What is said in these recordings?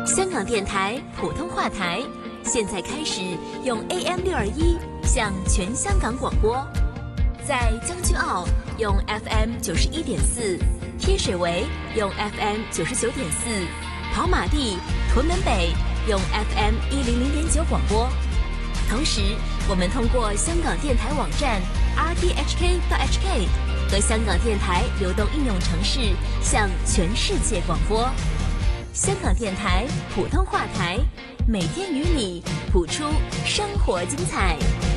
香港电台普通话台现在开始用 AM621 向全香港广播，在将军澳用 FM91.4，天水围用 FM99.4，跑马地、屯门北用 FM100.9 广播。同时，我们通过香港电台网站 rthk.hk 和香港电台流动应用程式向全世界广播。香港电台普通话台，每天与你谱出生活精彩。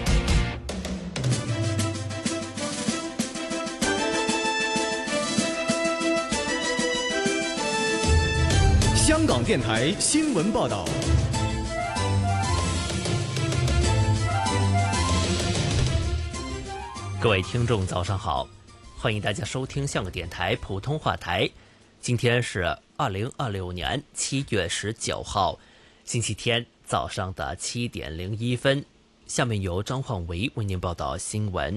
香港电台新闻报道。 各位听众早上好，欢迎大家收听香港电台普通话台。今天是2026年7月19号，星期天早上的7点01分。下面由张焕维为您报道新闻。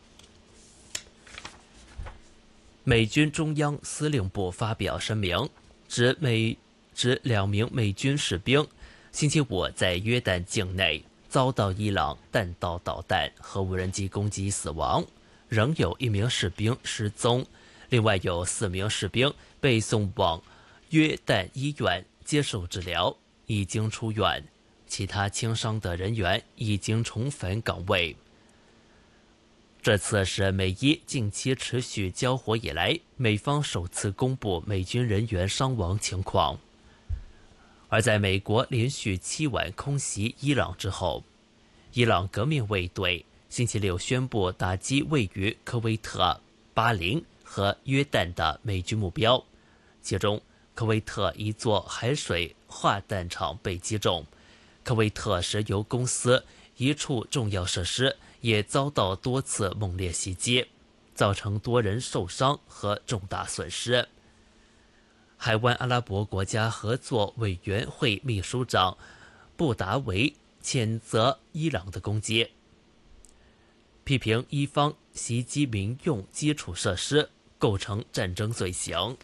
美军中央司令部发表声明，指2名美军士兵星期五在约旦境内遭到伊朗弹道导弹和无人机攻击死亡，仍有1名士兵失踪，另外有4名士兵被送往约旦医院接受治疗，已经出院，其他轻伤的人员已经重返岗位。这次是美伊近期持续交火以来，美方首次公布美军人员伤亡情况。而在美国连续7晚空袭伊朗之后，伊朗革命卫队星期六宣布打击位于科威特、巴林和约旦的美军目标，其中科威特一座海水化弹厂被击中，科威特石油公司一处重要设施也遭到多次猛烈袭击，造成多人受伤和重大损失。海湾阿拉伯国家合作委员会秘书长布达维谴责伊朗的攻击，批评伊方袭击民用基础设施构成战争罪行。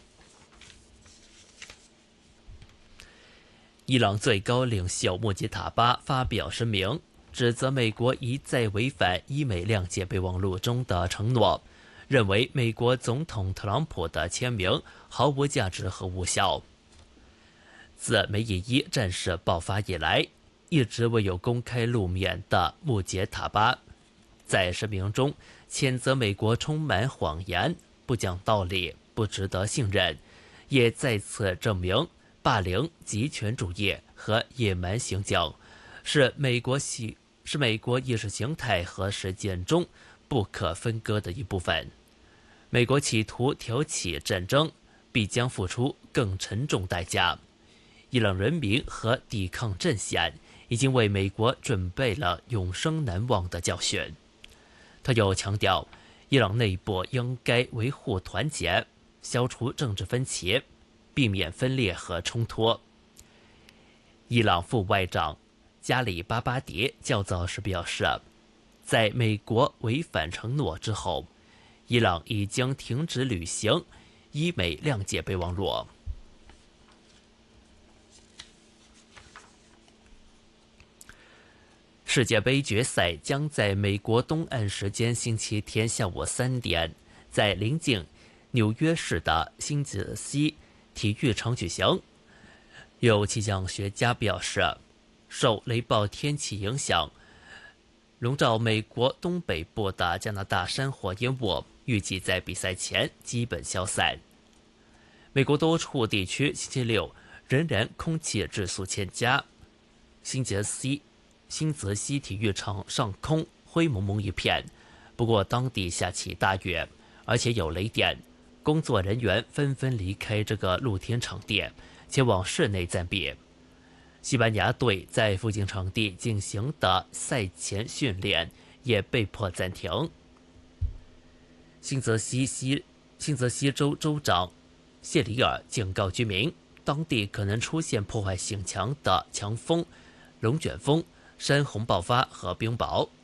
伊朗最高领袖穆吉塔巴发表声明，指责美国一再违反伊美谅解备忘录中的承诺，认为美国总统特朗普的签名毫无价值和无效。自美以伊战事爆发以来，一直未有公开露面的穆杰塔巴在声明中谴责美国充满谎言、不讲道理、不值得信任，也再次证明霸凌、极权主义和野蛮行径是美国意识形态和实践中不可分割的一部分。美国企图挑起战争，必将付出更沉重代价。伊朗人民和抵抗阵线已经为美国准备了永生难忘的教训。他又强调，伊朗内部应该维护团结，消除政治分歧，避免分裂和冲突。伊朗副外长加里巴巴迪较早时表示，在美国违反承诺之后，伊朗已经停止履行伊美谅解备忘录。世界杯决赛将在美国东岸时间星期天下午3点，在邻近纽约市的新泽西体育场举行。有气象学家表示，受雷暴天气影响，笼罩美国东北部的加拿大山火烟雾预计在比赛前基本消散。美国多处地区星期六仍然空气质素欠佳，新泽西体育场上空灰蒙蒙一片，不过当地下起大雨，而且有雷电，工作人员纷纷离开这个露天场地，前往室内暂避。西班牙队在附近场地进行的赛前训练也被迫暂停。新泽西州州长谢里尔警告居民，当地可能出现破坏性强的强风、龙卷风、山洪爆发和冰雹。